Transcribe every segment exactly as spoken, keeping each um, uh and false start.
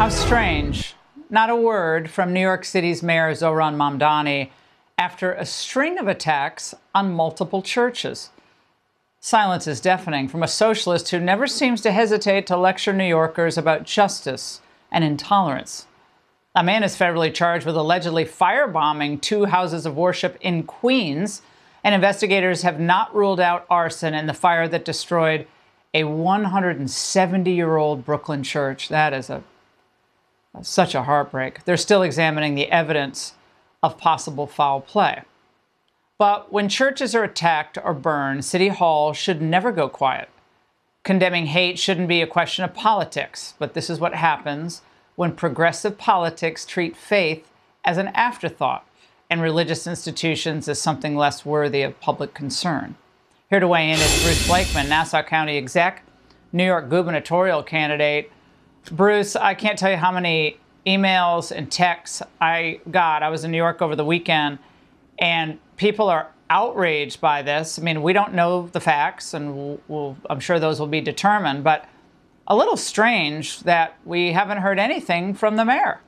How strange. Not a word from New York City's Mayor Zohran Mamdani after a string of attacks on multiple churches. Silence is deafening from a socialist who never seems to hesitate to lecture New Yorkers about justice and intolerance. A man is federally charged with allegedly firebombing two houses of worship in Queens, and investigators have not ruled out arson in the fire that destroyed a one hundred seventy-year-old Brooklyn church. That is a such a heartbreak. They're still examining the evidence of possible foul play. But when churches are attacked or burned, City Hall should never go quiet. Condemning hate shouldn't be a question of politics, but this is what happens when progressive politics treat faith as an afterthought and religious institutions as something less worthy of public concern. Here to weigh in is Bruce Blakeman, Nassau County exec, New York gubernatorial candidate. Bruce, I can't tell you how many emails and texts I got. I was in New York over the weekend, and people are outraged by this. I mean, we don't know the facts, and we'll, we'll, I'm sure those will be determined, but a little strange that we haven't heard anything from the mayor.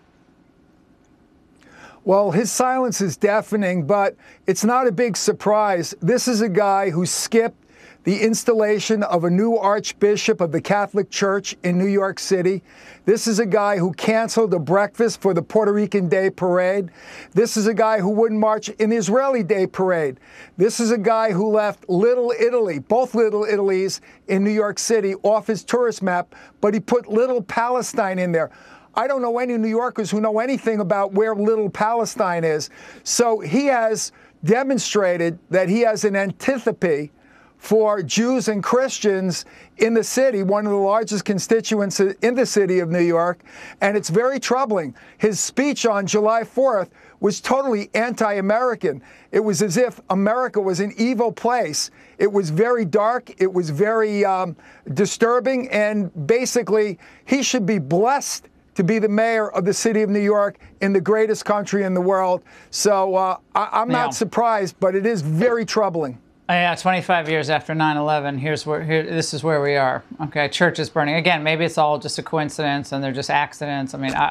Well, his silence is deafening, but it's not a big surprise. This is a guy who skipped the installation of a new archbishop of the Catholic Church in New York City. This is a guy who canceled a breakfast for the Puerto Rican Day Parade. This is a guy who wouldn't march in the Israeli Day Parade. This is a guy who left Little Italy, both Little Italies in New York City, off his tourist map, but he put Little Palestine in there. I don't know any New Yorkers who know anything about where Little Palestine is. So he has demonstrated that he has an antipathy for Jews and Christians in the city, one of the largest constituents in the city of New York, and it's very troubling. His speech on July fourth was totally anti-American. It was as if America was an evil place. It was very dark, it was very um, disturbing, and basically he should be blessed to be the mayor of the city of New York in the greatest country in the world. So uh, I I'm not yeah. surprised, but it is very troubling. Yeah, twenty-five years after nine eleven, here's where here, this is where we are. Okay, church is burning. Again, maybe it's all just a coincidence and they're just accidents. I mean, I,